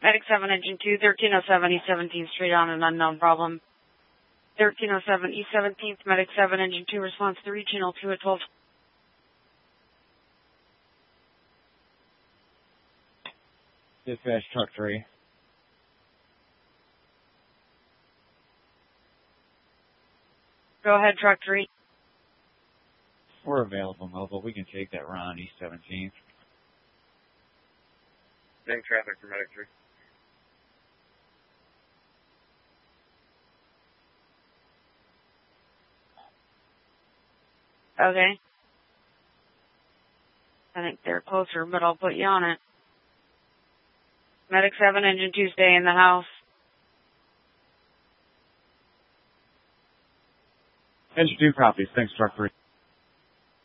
Medic 7, Engine 2, 1307 East 17th Street on an unknown problem. 1307 East 17th, Medic 7, Engine 2, response to Regional 2 at 12. Dispatch Truck 3. Go ahead, Truck 3. We're available, mobile. We can take that run on East 17th. Same traffic for Medic 3. Okay. I think they're closer, but I'll put you on it. Medic 7, Engine 2, stay in the house. Engine 2 copies. Thanks, Truck 3.